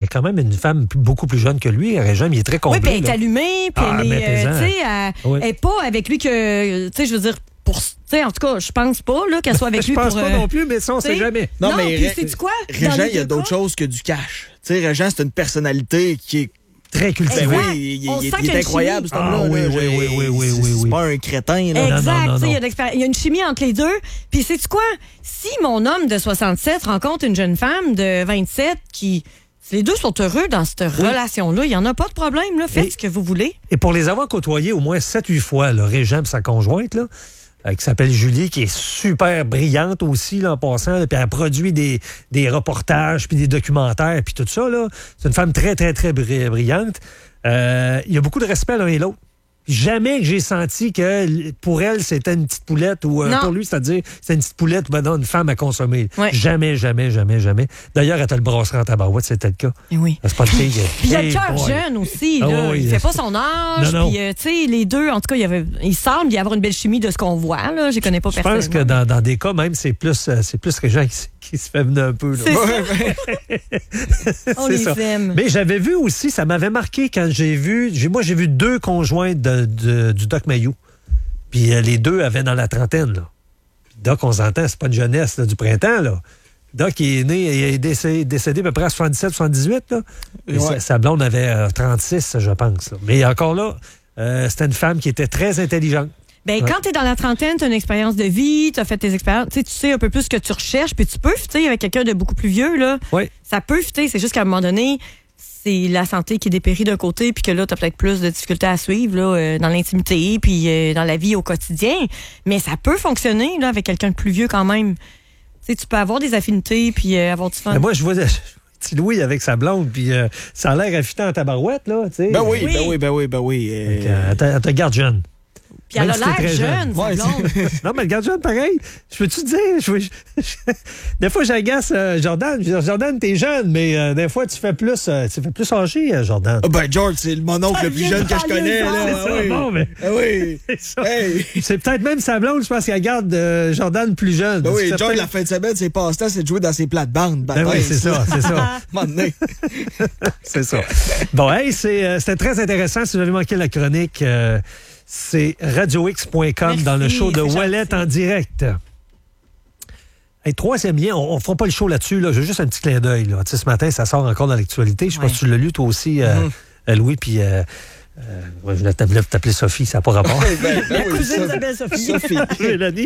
quand même une femme beaucoup plus jeune que lui. Régem, il est très comblé. Oui, puis elle est allumée, puis elle est pas avec lui que, tu sais, je veux dire, en tout cas, je pense pas qu'elle soit avec lui pour... Je pense pas non plus, mais ça, on sait jamais. Non, mais sais-tu quoi? Régent, il y a d'autres choses que du cash. Tu sais, Régent, c'est une personnalité qui est très cultivé. Ben oui, il est incroyable, cet homme-là. Oui. C'est pas un crétin. Là. Exact. Non. Il y a une chimie entre les deux. Puis, sais-tu quoi? Si mon homme de 67 rencontre une jeune femme de 27 qui... Les deux sont heureux dans cette relation-là. Il n'y en a pas de problème. Là. Faites ce que vous voulez. Et pour les avoir côtoyés au moins 7-8 fois, Régem et sa conjointe, là, qui s'appelle Julie, qui est super brillante aussi, là, en passant, là, puis elle produit des reportages, puis des documentaires, puis tout ça. Là. C'est une femme très, très, très brillante. Il y a beaucoup de respect l'un et l'autre. Jamais que j'ai senti que pour elle, c'était une petite poulette ou pour lui, c'est-à-dire c'est une petite poulette ou une femme à consommer. Ouais. Jamais. D'ailleurs, elle te le brasserait en tabarouette, c'était le cas. Et oui. C'est pas de fille. Puis il a le cœur jeune aussi. Là. Il fait pas son âge. Non. Puis, tu sais, les deux, en tout cas, il semble y avoir une belle chimie de ce qu'on voit. Là. Je ne connais pas Je personnellement. pense que dans des cas, même, c'est plus Régent qui se fait venir un peu. Là. On les aime. Mais j'avais vu aussi, ça m'avait marqué quand j'ai vu 2 conjointes du Doc Mayou. Puis les deux avaient dans la trentaine. Là. Doc, on s'entend, c'est pas une jeunesse là, du printemps. Là. Doc il est décédé à peu près à 77-78. Là. Sa blonde avait 36, je pense. Là. Mais encore là, c'était une femme qui était très intelligente. Ben, quand tu es dans la trentaine, tu as une expérience de vie, tu as fait tes expériences, tu sais un peu plus ce que tu recherches, puis tu peux fitter avec quelqu'un de beaucoup plus vieux. Là. Oui. Ça peut fitter, c'est juste qu'à un moment donné, c'est la santé qui dépérit d'un côté, puis que là, tu as peut-être plus de difficultés à suivre là, dans l'intimité, puis dans la vie au quotidien. Mais ça peut fonctionner là, avec quelqu'un de plus vieux quand même. Tu peux avoir des affinités, puis avoir du fun. Mais moi, je vois petit Louis avec sa blonde, puis ça a l'air affitant en tabarouette. Là, Ben oui. Elle te garde jeune. Puis elle a l'air jeune, sa blonde. Non, mais elle garde jeune pareil. Je peux-tu te dire? Des fois, j'agace Jordan. Je veux dire, Jordan, t'es jeune, mais des fois, tu fais plus âgé, Jordan. Ben, George, c'est mon oncle le plus jeune que je connais. Là. C'est ça, bon, mais... oui. C'est ça. Hey. C'est peut-être même sa blonde, je pense qu'elle garde Jordan plus jeune. Ben oui, George, la fin de semaine, ses passe-temps, c'est de jouer dans ses plates-bandes. Ben oui, c'est ça. C'est ça. Bon, hey, c'était très intéressant. Si vous avez manqué la chronique... c'est radiox.com dans le show de Ouellet en direct. Hey, troisième lien, on ne fera pas le show là-dessus. Là. J'ai juste un petit clin d'œil. Là. Ce matin, ça sort encore dans l'actualité. Je ne sais pas si tu l'as lu toi aussi, Louis, puis... je voulais t'appeler Sophie, ça n'a pas rapport. La cousine s'appelle Sophie. Mélanie.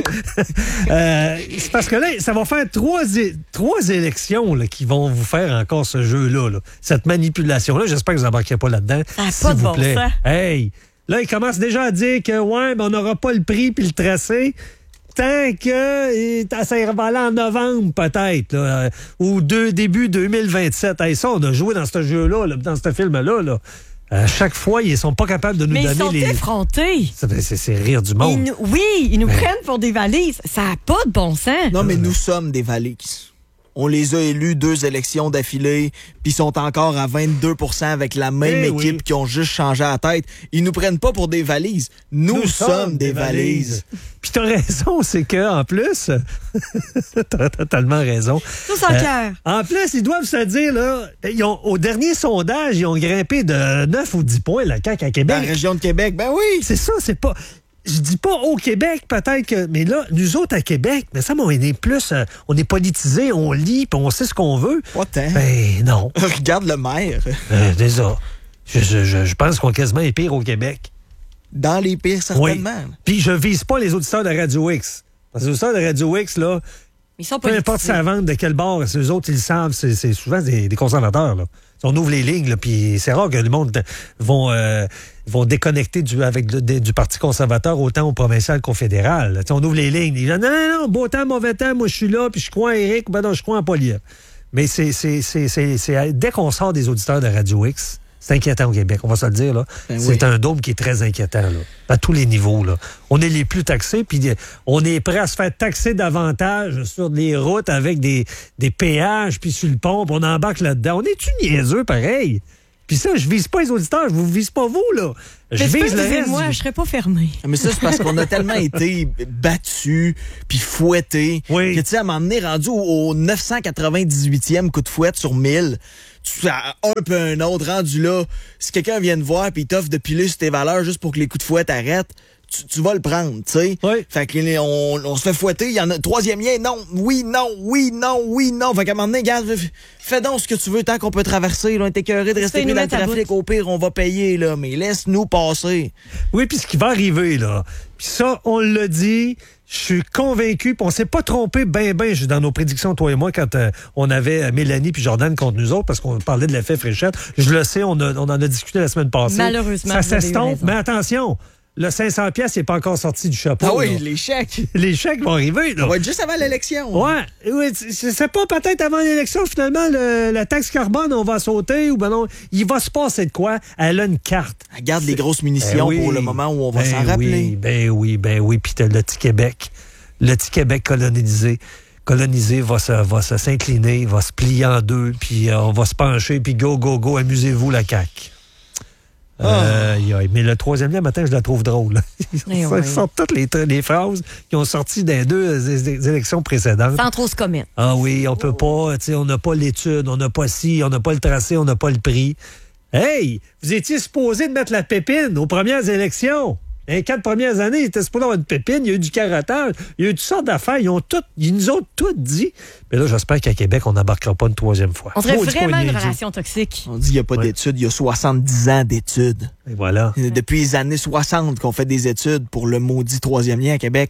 C'est parce que là, ça va faire trois élections là, qui vont vous faire encore ce jeu-là. Là. Cette manipulation-là, j'espère que vous n'embarquerez pas là-dedans. Ça n'a pas de bon sens. Hey! Là, il commence déjà à dire que, on n'aura pas le prix puis le tracé tant que ça va aller en novembre, peut-être, là, ou début 2027. Hey, ça, on a joué dans ce jeu-là, là, dans ce film-là. Là. À chaque fois, ils sont pas capables de nous donner les... Mais ils sont effrontés. C'est rire du monde. Ils nous prennent pour des valises. Ça n'a pas de bon sens. Non, mais nous sommes des valises. On les a élus 2 élections d'affilée, puis ils sont encore à 22% avec la même équipe qui ont juste changé la tête. Ils nous prennent pas pour des valises. Nous sommes des valises. Puis t'as raison, c'est que en plus, t'as totalement raison. Tout en cœur. En plus, ils doivent se dire, là, au dernier sondage, ils ont grimpé de 9 ou 10 points, la CAQ à Québec. Dans la région de Québec, ben oui. C'est ça, c'est pas... Je dis pas au Québec, peut-être que... Mais là, nous autres à Québec, mais ça, on est plus... on est politisés, on lit, puis on sait ce qu'on veut. Pas tant. Ben non. Regarde le maire. Déjà. Je pense qu'on quasiment est pire au Québec. Dans les pires, certainement. Oui. Puis je vise pas les auditeurs de Radio X. Parce que les auditeurs de Radio X, là... Ils sont peu importe sa vente, de quel bord, eux autres, ils le savent, c'est souvent des conservateurs, là. On ouvre les lignes, là, puis c'est rare que le monde vont déconnecter du Parti conservateur autant au provincial qu'au fédéral. On ouvre les lignes. Ils disent non, beau temps, mauvais temps, moi je suis là, puis je crois en Éric, ben non, je crois en Poilievre. Mais c'est dès qu'on sort des auditeurs de Radio X, c'est inquiétant au Québec, on va se le dire. Là. Ben c'est un dôme qui est très inquiétant, là, à tous les niveaux. Là. On est les plus taxés, puis on est prêt à se faire taxer davantage sur les routes avec des péages, puis sur le pont, puis on embarque là-dedans. On est-tu niaiseux, pareil? Puis ça, je vise pas les auditeurs, je vous vise pas vous, là. Je vise le reste. Moi, je serais pas fermé. Mais ça, c'est parce qu'on a tellement été battus puis fouettés que, tu sais, à un moment donné, rendu au 998e coup de fouette sur 1000, un peu un autre, rendu là, si quelqu'un vient te voir et il t'offre de piler sur tes valeurs juste pour que les coups de fouet t'arrêtent, tu vas le prendre, tu sais. Oui. Fait que on se fait fouetter, il y en a troisième lien, non, oui, non, oui, non, oui, non. Fait qu'à un moment donné, gars, fais donc ce que tu veux tant qu'on peut traverser, là. On est écœuré de rester pris dans le trafic, au pire, on va payer, là, mais laisse-nous passer. Oui, puis ce qui va arriver, là, puis ça, on l'a dit, je suis convaincu, puis on s'est pas trompé dans nos prédictions, toi et moi, quand on avait Mélanie puis Jordan contre nous autres, parce qu'on parlait de l'effet fréchette. Je le sais, on en a discuté la semaine passée. Malheureusement, ça s'estompe, mais attention, le 500 pièces n'est pas encore sorti du chapeau. Ah oui, là. les chèques. Les chèques vont arriver, là. Ça va être juste avant l'élection. Ouais, oui, c'est pas peut-être avant l'élection, finalement, la taxe carbone, on va sauter, ou ben non, il va se passer de quoi? Elle a une carte. Elle garde les grosses munitions pour le moment où on va s'en rappeler. Ben oui, puis t'as le petit Québec. Le petit Québec colonisé va se s'incliner, va se plier en deux, puis on va se pencher, puis go, amusez-vous, la CAQ. Mais le troisième lien, matin, je la trouve drôle. Ils sortent toutes les phrases qui ont sorti des deux élections précédentes. Sans trop se commettre. Ah oui, on peut pas, on n'a pas l'étude, on n'a pas ci, on n'a pas le tracé, on n'a pas le prix. Hey, vous étiez supposé de mettre la pépine aux premières élections. Les 4 premières années, ils étaient supposés avoir une pépine, il y a eu du carottage, il y a eu toutes sortes d'affaires, ils nous ont tout dit. Mais là, j'espère qu'à Québec, on n'embarquera pas une troisième fois. On serait vraiment une relation toxique. On dit qu'il n'y a pas d'études, il y a 70 ans d'études. Et voilà. Depuis les années 60 qu'on fait des études pour le maudit troisième lien à Québec.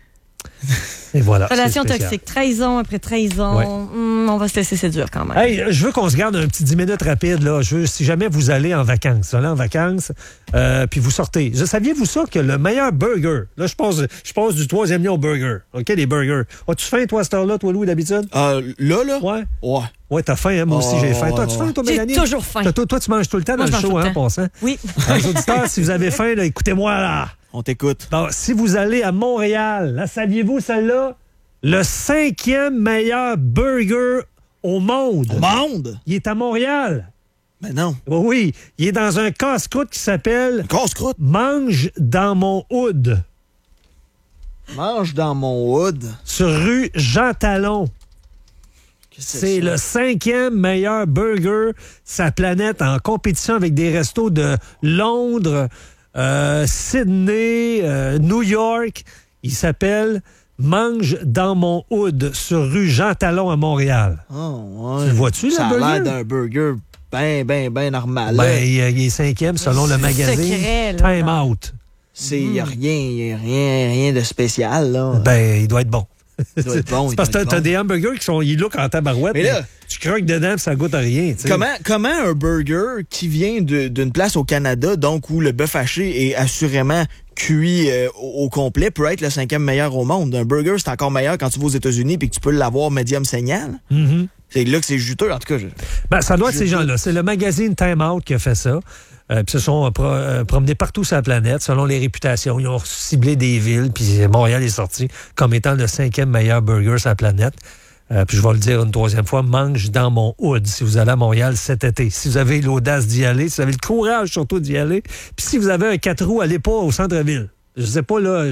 Et voilà. Relation toxique. Trahison après trahison. Ouais. On va se laisser séduire quand même. Hey, je veux qu'on se garde un petit 10 minutes rapide. Là. Si jamais vous allez en vacances, puis vous sortez. Saviez-vous ça que le meilleur burger, là, je passe du troisième lien au burger. OK, les burgers. As-tu faim, toi, à cette heure-là, toi, Louis, d'habitude? Là? Ouais. Ouais. Ouais, t'as faim, hein? Moi aussi, j'ai faim. Toi, as-tu faim, toi, Mélanie? J'ai toujours faim. Toi, tu manges tout le temps dans le show, hein, passant? Oui. Les auditeurs, si vous avez faim, là, écoutez-moi, là. On t'écoute. Bon, si vous allez à Montréal, là, saviez-vous celle-là? Le 5e meilleur burger au monde. Au monde? Il est à Montréal. Ben non. Oui, il est dans un casse-croûte qui s'appelle Casse-croûte. Mange dans mon hood. Mange dans mon hood. Sur rue Jean Talon. C'est le 5e meilleur burger sa planète en compétition avec des restos de Londres, Sydney, New York. Il s'appelle Mange dans mon hood sur rue Jean Talon à Montréal. Oh, ouais. Tu le vois-tu, le burger? Ça a l'air d'un burger ben normal. Ben, il est 5e selon le magazine secret, Time Out. Il n'y a rien de spécial, là. Ben, il doit être bon. Il doit être bon. C'est parce que t'as des hamburgers ils look en tabarouette. Mais là, tu croques dedans et ça goûte à rien. T'sais. Comment un burger qui vient d'une place au Canada, donc où le bœuf haché est assurément cuit au complet, peut être le 5e meilleur au monde? Un burger, c'est encore meilleur quand tu vas aux États-Unis et que tu peux l'avoir médium saignant. Mm-hmm. C'est là que c'est juteux, en tout cas. Ben, ça doit être ces gens-là. C'est le magazine Time Out qui a fait ça. Puis se sont promenés partout sur la planète selon les réputations. Ils ont ciblé des villes, puis Montréal est sorti comme étant le 5e meilleur burger sur la planète. Puis je vais le dire une troisième fois, mange dans mon hood si vous allez à Montréal cet été. Si vous avez l'audace d'y aller, si vous avez le courage surtout d'y aller, puis si vous avez un 4 roues, allez pas au centre-ville. Je sais pas, là,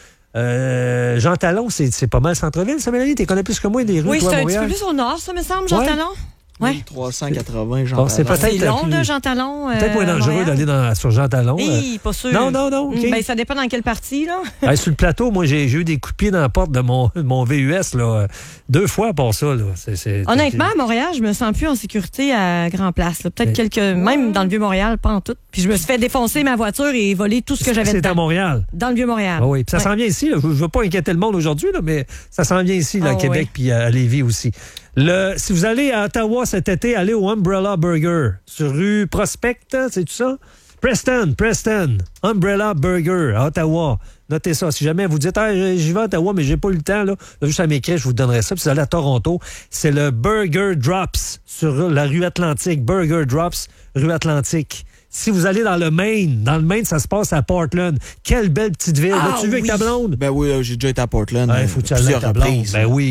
Jean Talon, c'est pas mal centre-ville, ça, Mélanie? Tu connais plus que moi des rues, oui, toi, à Montréal? Oui, c'est un petit peu plus au nord, ça, me semble, Jean Talon. Ouais. 380, Jean Talon. C'est peut-être long, de Jean Talon. Peut-être moins dangereux d'aller sur Jean Talon. Pas sûr. Non. Okay. Ben, ça dépend dans quelle partie, là. Sur le plateau, moi, j'ai eu des coups de pied dans la porte de mon VUS, là, 2 fois pour ça, là. Honnêtement, à Montréal, je me sens plus en sécurité à Grand Place. Peut-être même dans le Vieux-Montréal, pas en tout. Puis je me suis fait défoncer ma voiture et voler tout ce que j'avais dedans. C'est à Montréal. Dans le Vieux-Montréal. Oui, puis ça s'en vient ici. Là. Je ne veux pas inquiéter le monde aujourd'hui, là, mais ça s'en vient ici, là, à Québec, puis à Lévis aussi. Si vous allez à Ottawa cet été, allez au Umbrella Burger sur rue Prospect, c'est tout ça? Preston, Umbrella Burger à Ottawa. Notez ça. Si jamais vous dites, j'y vais à Ottawa, mais j'ai pas eu le temps, là, juste à m'écrire, je vous donnerai ça. Puis si vous allez à Toronto, c'est le Burger Drops sur la rue Atlantique. Burger Drops, rue Atlantique. Si vous allez dans le Maine, ça se passe à Portland. Quelle belle petite ville. L'as-tu vu avec ta blonde? Ben oui, j'ai déjà été à Portland. Faut que tu ailles avec ta blonde. Ben oui.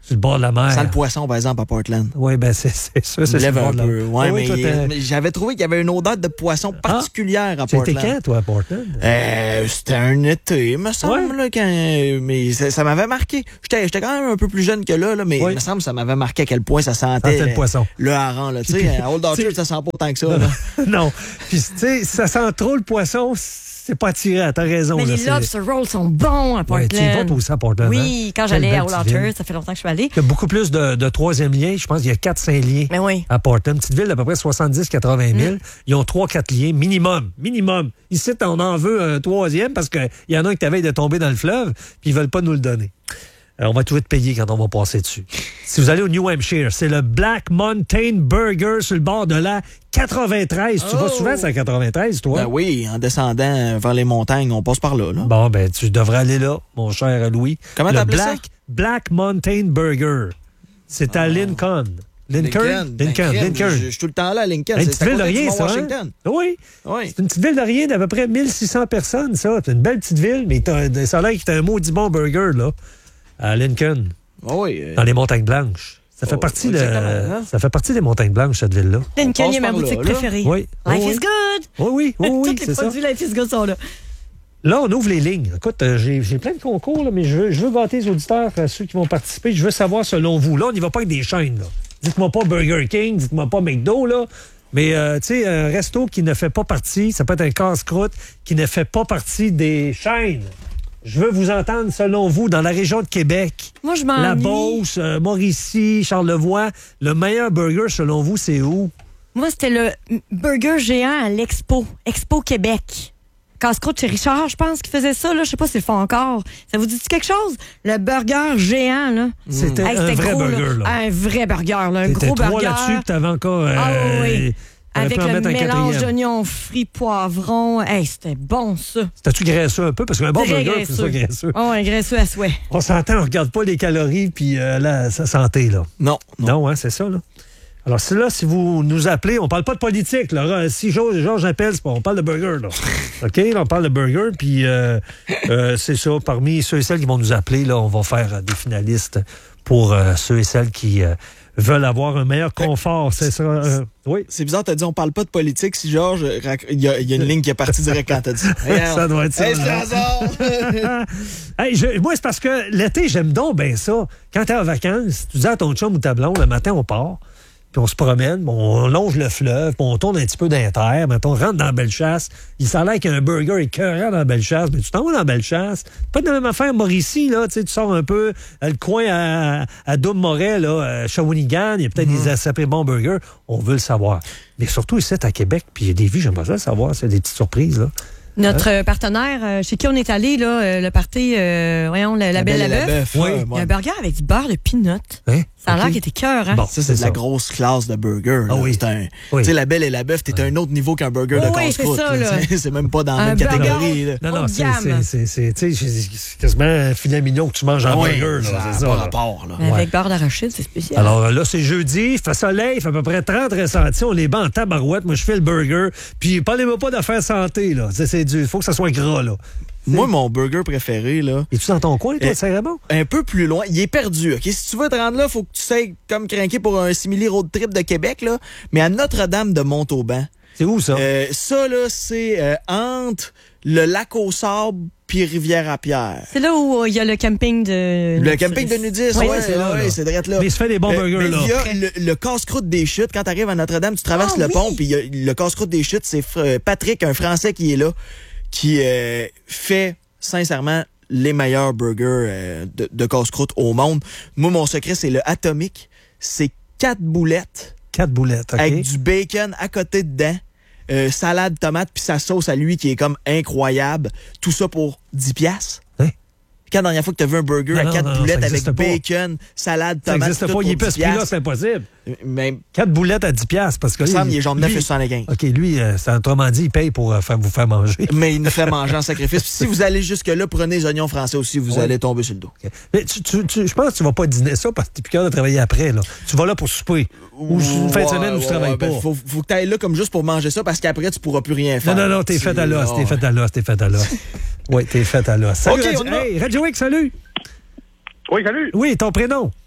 Sur le bord de la mer. Sans le poisson, par exemple, à Portland. Oui, ben c'est ça. C'est me lève un peu. Ouais, mais j'avais trouvé qu'il y avait une odeur de poisson particulière à Portland. C'était quand, toi, à Portland? C'était un été, me semble, là, mais ça m'avait marqué. J'étais quand même un peu plus jeune que là, mais il me semble que ça m'avait marqué à quel point ça sentait le poisson. Le hareng, là. Tu sais, à Old Orchard, ça sent pas autant que ça, là. Non. Puis, tu sais, ça sent trop le poisson, c'est pas attirant, t'as raison. Mais là, les lobster rolls sont bons à Portland. Tu y vas aussi à Portland. Oui, quand j'allais à Old Orchard, ça fait longtemps que je suis allée. Il y a beaucoup plus de troisième liens. Je pense qu'il y a 4-5 liens à Portland. Petite ville d'à peu près 70-80 000. Ils ont 3-4 liens minimum. Ici, on en veut un troisième parce qu'il y en a un qui t'avait de tomber dans le fleuve puis ils veulent pas nous le donner. On va tout être payé quand on va passer dessus. Si vous allez au New Hampshire, c'est le Black Mountain Burger sur le bord de la 93. Tu vas souvent sur la 93, toi? Ben oui, en descendant vers les montagnes, on passe par là. Bon, ben tu devrais aller là, mon cher Louis. Comment t'appelles ça? Black Mountain Burger. C'est à Lincoln. Lincoln. Je suis tout le temps là à Lincoln. C'est une petite ville de rien, ça. Washington. Oui. C'est une petite ville de rien d'à peu près 1600 personnes, ça. C'est une belle petite ville, mais ça a l'air que t'as un maudit bon burger, là. À Lincoln. Dans les Montagnes Blanches. Ça fait partie des Montagnes Blanches, cette ville-là. Lincoln est ma boutique préférée. Oui. Life is good. Oui, tous les produits Life is good sont là. Là, on ouvre les lignes. Écoute, j'ai plein de concours, là, mais je veux gâter les auditeurs, ceux qui vont participer. Je veux savoir, selon vous, là, on n'y va pas avec des chaînes. Là. Dites-moi pas Burger King, dites-moi pas McDo, là. Mais, tu sais, un resto qui ne fait pas partie, ça peut être un casse-croûte, qui ne fait pas partie des chaînes. Je veux vous entendre, selon vous, dans la région de Québec. Moi, je m'ennuie. La Beauce, Mauricie, Charlevoix. Le meilleur burger, selon vous, c'est où? Moi, c'était le burger géant à l'Expo. Expo Québec. Casse-croûte chez Richard, je pense, qui faisait ça. Là. Je sais pas s'ils le font encore. Ça vous dit quelque chose? Le burger géant, là. C'était un vrai gros, burger, là. Un vrai burger, là. Un gros trois burger. là-dessus, puis t'avais encore... oui. Avec le mélange d'oignons d'oignons frits, poivrons. Hey, c'était bon, ça. C'était-tu graisseux un peu? Parce qu'un bon burger, c'est ça, graisseux. Oh, un graisseux à souhait. On s'entend, on regarde pas les calories puis sa santé, là. Non, hein, c'est ça, là. Alors, si vous nous appelez, on parle pas de politique, là. Si Georges appelle, on parle de burger, là. OK? Là, on parle de burger, puis c'est ça. Parmi ceux et celles qui vont nous appeler, là, on va faire des finalistes pour ceux et celles qui... veulent avoir un meilleur confort. C'est ça. Oui. C'est bizarre, t'as dit on parle pas de politique. Si Georges, il y a une ligne qui est partie direct quand t'as dit. Ça doit être ça. Moi, c'est parce que l'été, j'aime donc bien ça. Quand t'es en vacances, tu dis à ton chum ou ta blonde, le matin, on part, puis on se promène, on longe le fleuve, puis on tourne un petit peu dans les terres, on rentre dans la Bellechasse. Il s'en l'air qu'il y a un burger écœurant dans la Bellechasse, mais tu t'en vas dans la Bellechasse. Pas de la même affaire, Mauricie, là, tu sors un peu, le coin à Dôme-Moret, là, Shawinigan, il y a peut-être des assez bons burgers. On veut le savoir. Mais surtout ici, à Québec, puis il y a des vues, j'aimerais ça le savoir, c'est des petites surprises, là. Notre partenaire, chez qui on est allé, là, le party, la Belle et la Bœuf. Oui. Il y a un burger avec du beurre de peanut. Hein? Ça a l'air qu'il était cœur, hein? Bon, ça, c'est de la grosse classe de burger. Là. Oui. Tu sais, la Belle et la Bœuf, t'es à un autre niveau qu'un burger de casse-croûte. C'est même pas dans la même catégorie. Là. Non, c'est quasiment un filet mignon que tu manges en burger. C'est ça. Pas rapport. Là. Avec beurre d'arachide, c'est spécial. Alors là, c'est jeudi, il fait soleil, il fait à peu près 30 ressentis, on les bat en tabarouette. Moi, je fais le burger. Puis, parlez-moi pas d'affaires santé, là. Il faut que ça soit gras, là. Moi, mon burger préféré, là... Es-tu dans ton coin, toi, Saint-Raymond? Un peu plus loin. Il est perdu, OK? Si tu veux te rendre là, faut que tu sais comme craquer pour un simili road trip de Québec, là. Mais à Notre-Dame de Montauban. C'est où, ça? Ça, là, c'est entre le lac aux sables puis Rivière-à-Pierre. C'est là où il y a le camping de... Le camping de nudistes, c'est direct là. Mais il se fait des bons burgers, là. Il y a le casse-croûte des chutes. Quand tu arrives à Notre-Dame, tu traverses le pont, puis il y a le casse-croûte des chutes. C'est Patrick, un Français qui est là, qui fait, sincèrement, les meilleurs burgers de casse-croûte au monde. Moi, mon secret, c'est le Atomic. C'est 4 boulettes. 4 boulettes, OK. Avec du bacon à côté dedans. Salade, tomate, puis sa sauce à lui qui est comme incroyable. Tout ça pour 10$. Hein? Quand la dernière fois que tu as vu un burger à 4 boulettes avec bacon, salade, tomate, ça n'existe pas. Il est pas ce prix-là, c'est impossible. Mais 4 boulettes à 10$, parce que... il est genre 9,75. OK, lui, autrement dit, il paye pour vous faire manger. Mais il nous fait manger en sacrifice. Puis si vous allez jusque-là, prenez les oignons français aussi, vous allez tomber sur le dos. Okay. Mais je pense que tu vas pas dîner ça parce que t'es plus capable de travailler après, là. Tu vas là pour souper. Ou une fin de semaine où tu travailles pas. Faut que tu ailles là comme juste pour manger ça parce qu'après, tu pourras plus rien faire. Non, t'es fait à l'os, t'es fait à l'os, t'es fait à l'os. Oui, t'es fait à l'os. Salut, OK, Radio X, salut! Oui, salut. Oui, ton prénom?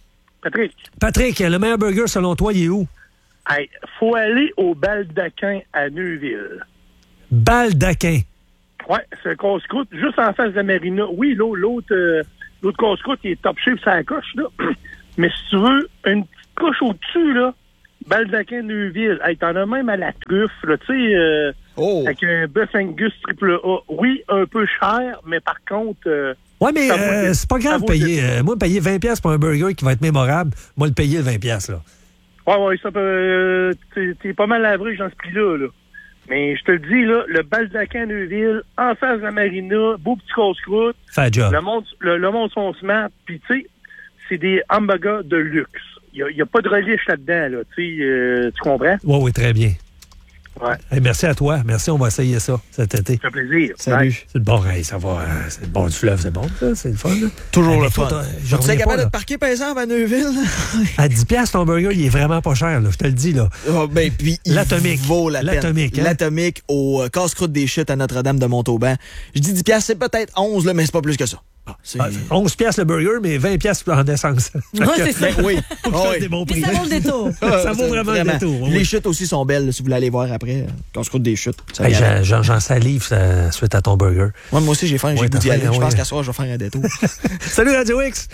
Patrick, le meilleur burger, selon toi, il est où? Hey, faut aller au Baldaquin à Neuville. Baldaquin. Ouais, c'est un casse-croûte juste en face de la marina. Oui, l'autre casse-croûte, il est top shape sur la coche, là. Mais si tu veux, une petite couche au-dessus, là, Baldaquin Neuville. Hey, t'en as même à la truffe, là, tu sais, avec un bœuf Angus triple A. Oui, un peu cher, mais par contre... ouais, mais c'est pas grave de payer. Moi, payer 20$ pour un burger qui va être mémorable, moi, le payer le 20$, là. Ouais, ça peut... t'es pas mal average dans ce prix-là, là. Mais je te le dis, là, le Baldaquin Neuville, en face de la marina, beau petit casse-croûte. Fait job. Le monde sont smart, puis tu sais, c'est des hamburgers de luxe. Il n'y a pas de relish là-dedans, là. Tu comprends? Oui, très bien. Ouais. Hey, merci à toi. Merci, on va essayer ça cet été. Ça fait plaisir. Salut. Ouais. C'est le bon, ça va. C'est le bon du fleuve, c'est bon, ça. C'est le fun, là. Toujours le toi, fun. je Tu es reviens capable pas, de là. te parquer, par exemple, à Neuville? À 10$, ton burger, il est vraiment pas cher, là. Je te le dis, là. Oh, ben, puis il L'Atomique. vaut la peine. L'Atomique, hein? L'Atomique au casse-croûte des chutes à Notre-Dame de Montauban. Je dis 10$, c'est peut-être 11, là, mais c'est pas plus que ça. C'est... 11$ le burger, mais 20$ en essence. Ouais, c'est ça. Ben oui. Faut que Ah ça oui. des bons Mais prix. ça vaut le détour. Ça vaut vraiment le détour. Oui. Les chutes aussi sont belles, là, si vous voulez aller voir après. Casse-croûte des chutes. Ça Hey, régale. j'en salive suite à ton burger. Moi aussi, j'ai faim, j'ai Ouais, le goût d'y t'as aller. faim, Je pense ouais. qu'à soir, je vais faire un détour. Salut Radio X.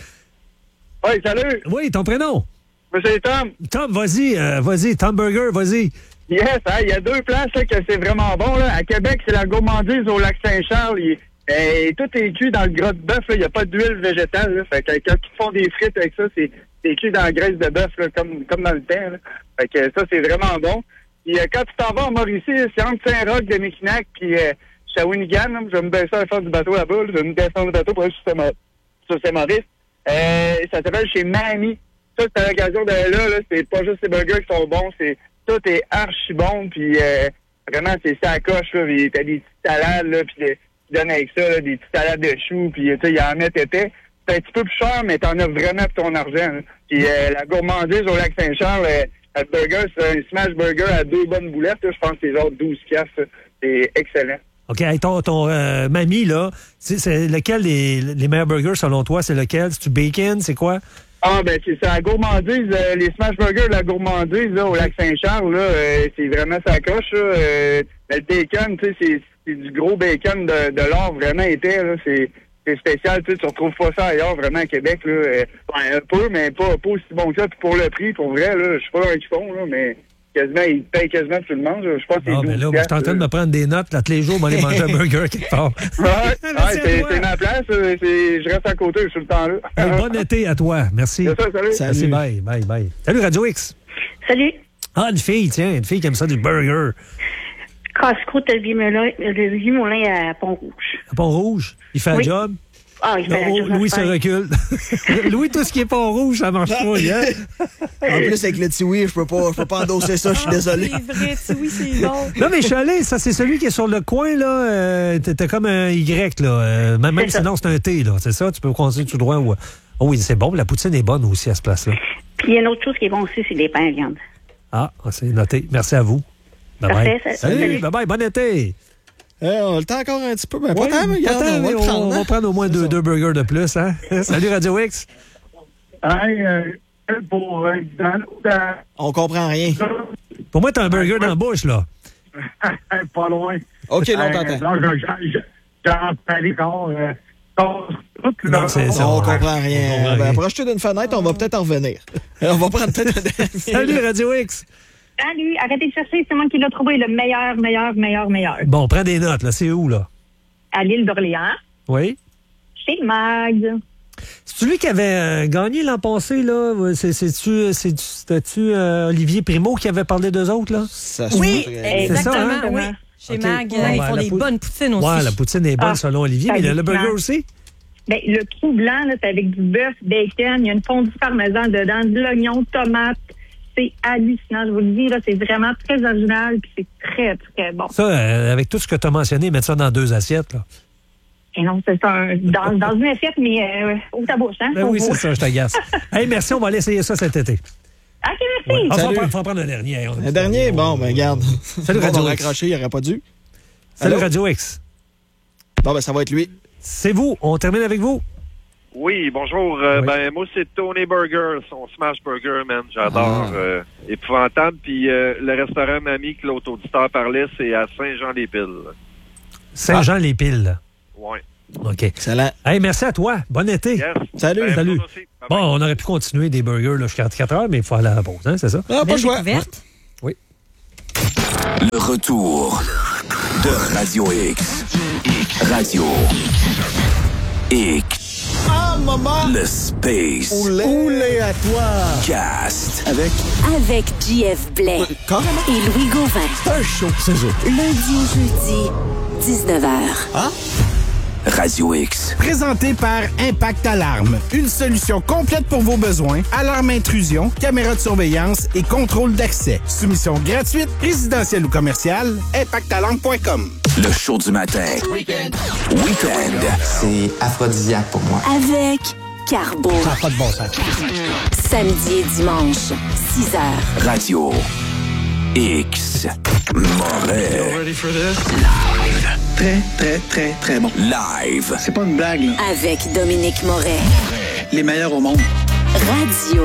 Ouais, salut! Oui, ton prénom. Monsieur Tom. Tom, vas-y, Tom Burger, vas-y. Yes, il y a deux places là, que c'est vraiment bon. Là. À Québec, c'est la gourmandise au lac Saint-Charles. Tout est cuit dans le gras de bœuf. Il n'y a pas d'huile végétale. Là. Fait que quand ils font des frites avec ça, c'est cuit dans la graisse de bœuf, là, comme dans le temps. Là. Fait que ça, c'est vraiment bon. Puis quand tu t'en vas en Mauricie, c'est entre Saint-Roch de Mekinac puis Shawinigan. Là. Je vais me baisser à la face du bateau là-bas. Là. Je vais me descendre du bateau pour aller sur Saint-Maurice. Ça s'appelle chez Mamie. Ça, c'est à l'occasion d'aller là. C'est pas juste les burgers qui sont bons, tout est archi bon, puis vraiment, c'est ça à coche, là, puis t'as des petites salades, là, puis tu donnes avec ça, là, des petites salades de choux, puis tu sais, il y en a épais. C'est un petit peu plus cher, mais t'en as vraiment pour ton argent, là. Puis la gourmandise au lac Saint-Charles, le burger, c'est un smash burger à 2 bonnes boulettes, là, je pense que c'est genre 12$, là. C'est excellent. OK, hey, ton mamie, là, c'est lequel les meilleurs burgers selon toi? C'est lequel? C'est-tu bacon? C'est quoi? Ah, ben, c'est ça, la gourmandise, les smash burgers de la gourmandise, là, au lac Saint-Charles, là, c'est vraiment ça coche, là. Le bacon, tu sais, c'est du gros bacon de l'or vraiment épais, là. C'est spécial, tu sais, tu retrouves pas ça ailleurs, vraiment, à Québec, là. Un peu, mais pas aussi bon que ça. Puis pour le prix, pour vrai, là, je sais pas comment ils font, là, mais quasiment, ils payent quasiment tout le monde. Je pense que c'est 12$. Ben là, moi, je suis en train de me prendre des notes, là, tous les jours, on va aller manger un burger quelque part. C'est ma place, je reste à côté, je suis tout le temps là. Hey, bon été à toi. Merci. C'est ça, salut. Merci, bye. Salut, Radio X. Salut. Ah, une fille qui aime ça, du burger. Casse-croûte de Vimoulin à Pont-Rouge. À Pont-Rouge, il fait un job. Ah, il fait la job. Louis se recule. Louis, tout ce qui est Pont-Rouge, ça marche pas, hein? En plus, avec le Tiwi, je peux pas endosser ça, je suis désolé. C'est vrai, oui, c'est bon. Non, mais je suis allé, ça, c'est celui qui est sur le coin, là. T'as comme un Y, là. Même sinon, c'est un T, là. C'est ça? Tu peux continuer tout droit. Ou... Oh oui, c'est bon. La poutine est bonne aussi à ce place-là. Puis il y a une autre chose qui est bon aussi, c'est les pains à viande. Ah, c'est noté. Merci à vous. Parfait, Salut, bye-bye, bon été. On a le temps encore un petit peu, mais pas tant, mais Attends, regarde, on va mais le on prendre. va prendre au moins deux burgers de plus, hein? Salut, Radio X. On comprend rien. Pour moi, t'as un burger dans la bouche, là. Pas loin. OK, là, on t'entend. Non, c'est ça. On comprend rien. On comprend Ben, rien. pour acheter d'une fenêtre, on va peut-être en revenir. On va prendre peut-être un dernier. Salut, Radio X. Salut, arrêtez de chercher, c'est moi qui l'ai trouvé le meilleur. Bon, prends des notes, là. C'est où, là? À l'île d'Orléans, Oui? chez Mag. C'est lui qui avait gagné l'an passé, là? C'était-tu Olivier Primo qui avait parlé d'eux autres, là? Ça se Oui, peut. exactement, ça, hein? oui. Chez OK. Mag, Bon, ils ben, font la des bonnes poutines aussi. Ouais, la poutine est bonne selon Olivier, mais le burger aussi? Ben, le tout blanc, là, c'est avec du bœuf, bacon, il y a une fondue parmesan dedans, de l'oignon, tomate. C'est hallucinant, je vous le dis, là, c'est vraiment très original, puis c'est très, très bon. Ça, avec tout ce que tu as mentionné, mettre ça dans 2 assiettes, là. Et non, c'est dans une assiette, mais au ta bouche, hein? Ben oui, c'est ça, je t'agace. Hey, merci, on va aller essayer ça cet été. OK, merci. Ah, Salut. faut en prendre un dernier. Un dernier? Bon, ben, regarde. Salut, Radio On va X. raccrocher, il n'aurait pas dû. Salut, Allô? Radio X. Bon, ben, ça va être lui. C'est vous. On termine avec vous. Oui, bonjour. Ben moi, c'est Tony Burger, son Smash Burger, man. J'adore. Épouvantable. Puis le restaurant Mamie que l'autre auditeur parlait, c'est à Saint-Jean-les-Piles. Saint-Jean-les-Piles. Oui. OK. Excellent. Hey, merci à toi. Bon été. Yes. Salut. Ben, Salut. Bon, on aurait pu continuer des burgers là, jusqu'à 4 heures, mais il faut aller à la pause, hein, c'est ça? Ah, pas Belle le choix. découverte. Oui. Le retour de Radio X. Radio X. Ah, maman. Le Space Oulé à toi. Cast. Avec JF Blais Quoi? et Louis Gauvin. C'est un show, c'est ça. Lundi au jeudi, 19h. Radio X. Présenté par Impact Alarme. Une solution complète pour vos besoins. Alarme intrusion, caméra de surveillance et contrôle d'accès. Soumission gratuite, résidentielle ou commerciale. ImpactAlarme.com. Le show du matin. Week-end. C'est aphrodisiaque pour moi. Avec Carbo. Ça n'a pas de bon sens. Samedi et dimanche, 6h. Radio X. Moret. Très, très, très, très bon. Live. C'est pas une blague, là. Avec Dominique Moret. Les meilleurs au monde. Radio